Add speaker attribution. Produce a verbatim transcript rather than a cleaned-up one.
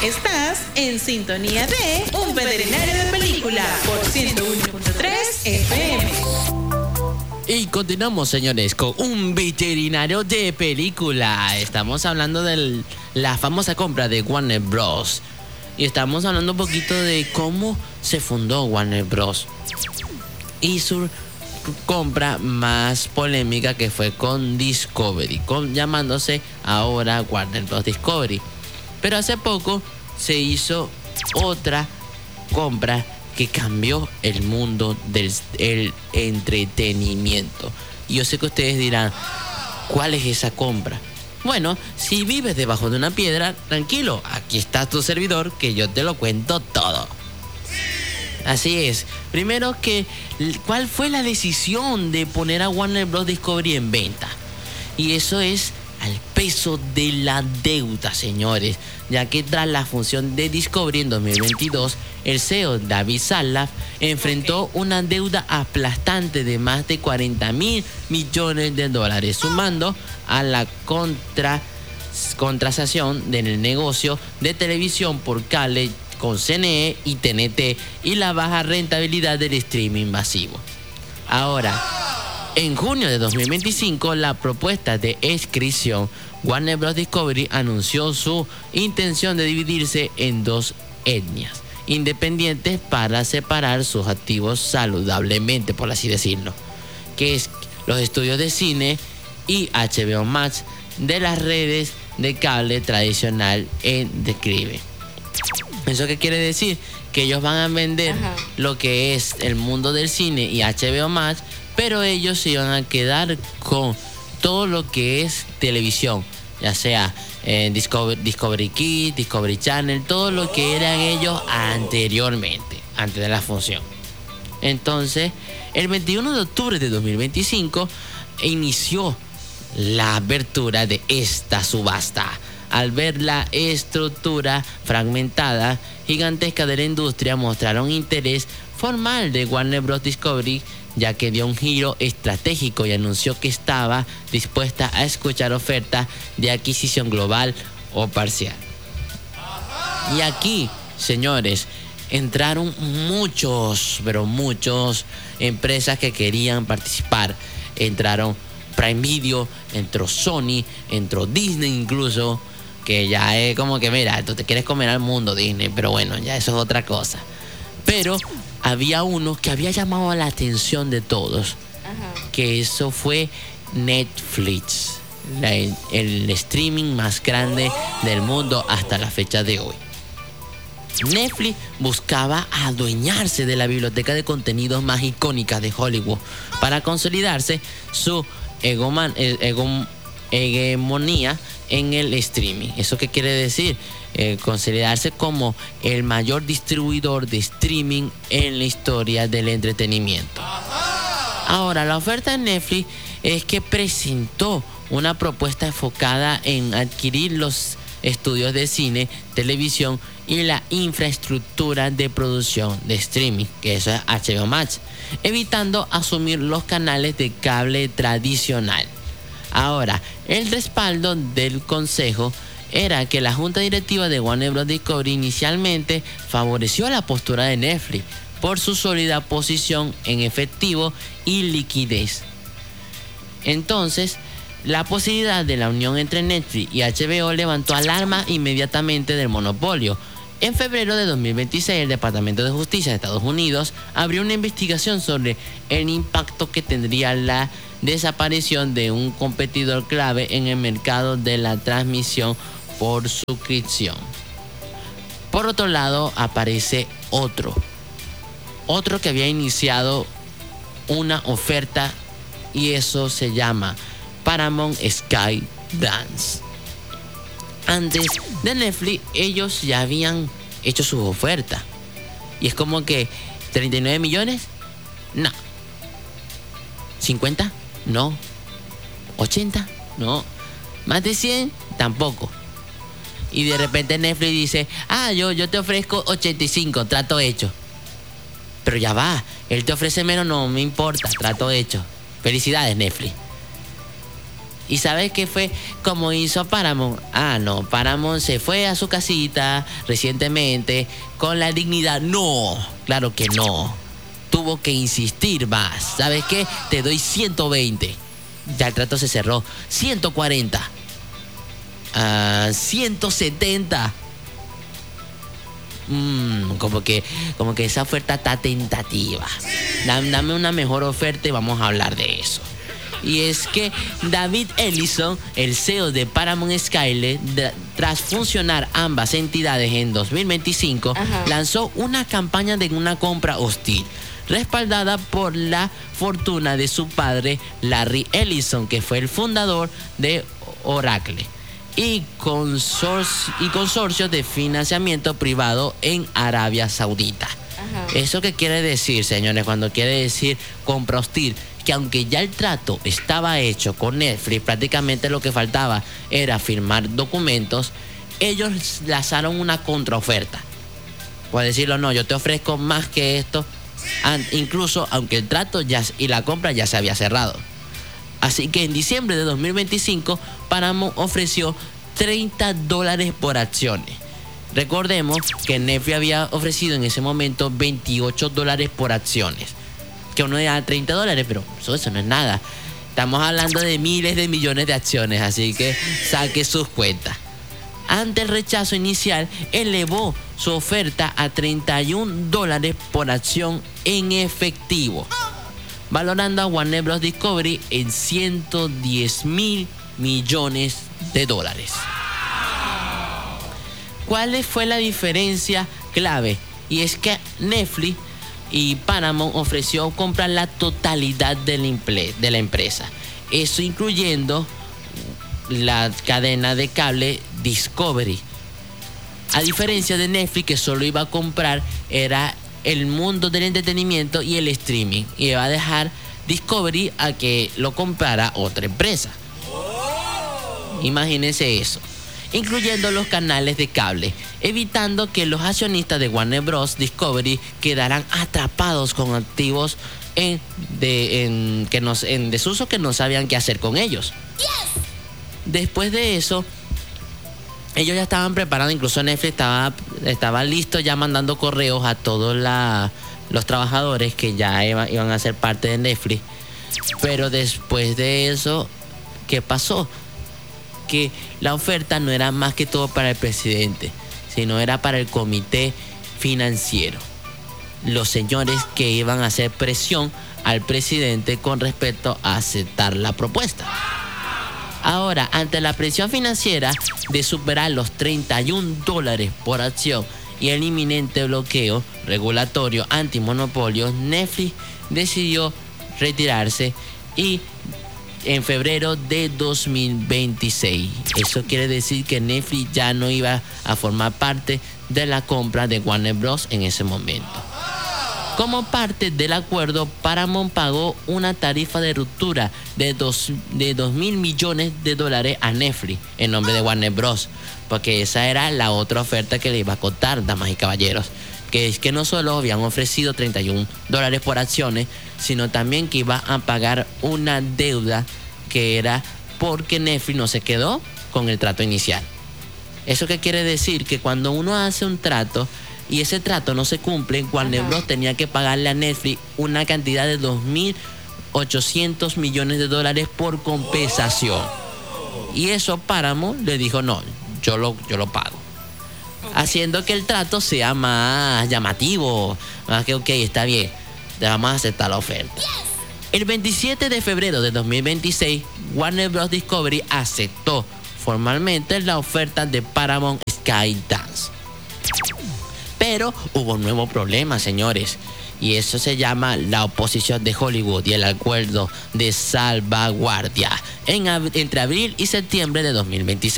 Speaker 1: Estás en sintonía de Un Veterinario de Película por ciento uno punto tres F M.
Speaker 2: Y continuamos, señores, con Un Veterinario de Película. Estamos hablando de la famosa compra de Warner Bros. Y estamos hablando un poquito de cómo se fundó Warner Bros. Y su compra más polémica, que fue con Discovery, con, llamándose ahora Warner Bros. Discovery. Pero hace poco se hizo otra compra que cambió el mundo del el entretenimiento. Y yo sé que ustedes dirán, ¿cuál es esa compra? Bueno, si vives debajo de una piedra, tranquilo, aquí está tu servidor, que yo te lo cuento todo. Así es. Primero, que ¿cuál fue la decisión de poner a Warner Bros. Discovery en venta? Y eso es al peso de la deuda, señores, ya que tras la función de Discovery en dos mil veintidós, el C E O David Zaslav enfrentó okay. una deuda aplastante de más de cuarenta mil millones de dólares, sumando a la contra, contratación del negocio de televisión por cable con C N E y T N T y la baja rentabilidad del streaming masivo. Ahora, en junio de dos mil veinticinco, la propuesta de inscripción, Warner Bros. Discovery anunció su intención de dividirse en dos etnias independientes para separar sus activos saludablemente, por así decirlo, que es los estudios de cine y H B O Max de las redes de cable tradicional en declive. ¿Eso qué quiere decir? Que ellos van a vender Ajá. lo que es el mundo del cine y H B O Max, pero ellos se iban a quedar con todo lo que es televisión, ya sea eh, Discovery, Discovery Kids, Discovery Channel, todo lo que eran ellos anteriormente, antes de la fusión. Entonces, el veintiuno de octubre de dos mil veinticinco inició la apertura de esta subasta. Al ver la estructura fragmentada, gigantesca de la industria, mostraron interés formal de Warner Bros. Discovery, ya que dio un giro estratégico y anunció que estaba dispuesta a escuchar ofertas de adquisición global o parcial. Y aquí, señores, entraron muchos, pero muchos empresas que querían participar. Entraron Prime Video, entró Sony, entró Disney incluso, que ya es como que, mira, tú te quieres comer al mundo, Disney, pero bueno, ya eso es otra cosa. Pero había uno que había llamado la atención de todos, Ajá. que eso fue Netflix, la, el, el streaming más grande del mundo hasta la fecha de hoy. Netflix buscaba adueñarse de la biblioteca de contenidos más icónica de Hollywood para consolidarse su egoman, egom, hegemonía en el streaming. ¿Eso qué quiere decir? Eh, consolidarse como el mayor distribuidor de streaming en la historia del entretenimiento. Ahora, la oferta de Netflix es que presentó una propuesta enfocada en adquirir los estudios de cine, televisión y la infraestructura de producción de streaming, que eso es H B O Max, evitando asumir los canales de cable tradicional. Ahora, el respaldo del consejo era que la junta directiva de Warner Bros. Discovery inicialmente favoreció la postura de Netflix por su sólida posición en efectivo y liquidez. Entonces, la posibilidad de la unión entre Netflix y H B O levantó alarma inmediatamente del monopolio. En febrero de dos mil veintiséis, el Departamento de Justicia de Estados Unidos abrió una investigación sobre el impacto que tendría la desaparición de un competidor clave en el mercado de la transmisión por suscripción. Por otro lado, aparece otro, otro que había iniciado una oferta, y eso se llama Paramount Skydance. Antes de Netflix, ellos ya habían hecho sus ofertas. Y es como que treinta y nueve millones, no. cincuenta, no. ochenta, no. Más de cien, tampoco. Y de repente Netflix dice, ah, yo, yo te ofrezco ochenta y cinco, trato hecho. Pero ya va, él te ofrece menos, no me importa, trato hecho. Felicidades, Netflix. ¿Y sabes qué fue como hizo Paramount? Ah, no, Paramount se fue a su casita recientemente con la dignidad. No, claro que no. Tuvo que insistir más. ¿Sabes qué? Te doy ciento veinte. Ya el trato se cerró. ciento cuarenta. Uh, ciento setenta. Mm, como que, como que esa oferta está tentativa. Dame una mejor oferta y vamos a hablar de eso. Y es que David Ellison, el C E O de Paramount Skydance, de, tras funcionar ambas entidades en dos mil veinticinco, Ajá. lanzó una campaña de una compra hostil, respaldada por la fortuna de su padre, Larry Ellison, que fue el fundador de Oracle, y, consorci- y consorcios de financiamiento privado en Arabia Saudita. Ajá. ¿Eso qué quiere decir, señores? Cuando quiere decir compra hostil, que aunque ya el trato estaba hecho con Netflix, prácticamente lo que faltaba era firmar documentos, ellos lanzaron una contraoferta. Puedes decirlo, no, yo te ofrezco más que esto, incluso aunque el trato ya y la compra ya se había cerrado. Así que en diciembre de dos mil veinticinco, Paramount ofreció treinta dólares por acciones. Recordemos que Netflix había ofrecido en ese momento veintiocho dólares por acciones. Que uno da treinta dólares, pero eso, eso no es nada. Estamos hablando de miles de millones de acciones, así que saque sus cuentas. Ante el rechazo inicial, elevó su oferta a treinta y un dólares por acción en efectivo, valorando a Warner Bros. Discovery en ciento diez mil millones de dólares. ¿Cuál fue la diferencia clave? Y es que Netflix y Paramount ofreció comprar la totalidad de la, imple- de la empresa. Eso incluyendo la cadena de cable Discovery. A diferencia de Netflix, que solo iba a comprar era el mundo del entretenimiento y el streaming, y iba a dejar Discovery a que lo comprara otra empresa. Imagínense eso, incluyendo los canales de cable, evitando que los accionistas de Warner Bros. Discovery quedaran atrapados con activos en, de, en, que nos, en desuso que no sabían qué hacer con ellos. Yes. Después de eso, ellos ya estaban preparados, incluso Netflix estaba, estaba listo ya mandando correos a todos la, los trabajadores que ya iba, iban a ser parte de Netflix. Pero después de eso, ¿qué pasó? Que la oferta no era más que todo para el presidente, sino era para el comité financiero. Los señores que iban a hacer presión al presidente con respecto a aceptar la propuesta. Ahora, ante la presión financiera de superar los treinta y un dólares por acción y el inminente bloqueo regulatorio antimonopolio, Netflix decidió retirarse y en febrero de dos mil veintiséis. Eso quiere decir que Netflix ya no iba a formar parte de la compra de Warner Bros. En ese momento. Como parte del acuerdo, Paramount pagó una tarifa de ruptura de dos de dos mil millones de dólares a Netflix en nombre de Warner Bros. Porque esa era la otra oferta que le iba a contar, damas y caballeros. Que es que no solo habían ofrecido treinta y un dólares por acciones, sino también que iba a pagar una deuda que era porque Netflix no se quedó con el trato inicial. ¿Eso qué quiere decir? Que cuando uno hace un trato y ese trato no se cumple, Warner Bros. Tenía que pagarle a Netflix una cantidad de dos mil ochocientos millones de dólares por compensación. Y eso Paramount le dijo, no, yo lo, yo lo pago. Haciendo que el trato sea más llamativo, más que ok, está bien, te vamos a aceptar la oferta. El veintisiete de febrero de dos mil veintiséis, Warner Bros. Discovery aceptó formalmente la oferta de Paramount Skydance. Pero hubo un nuevo problema, señores, y eso se llama la oposición de Hollywood y el acuerdo de salvaguardia en, entre abril y septiembre de dos mil veintiséis.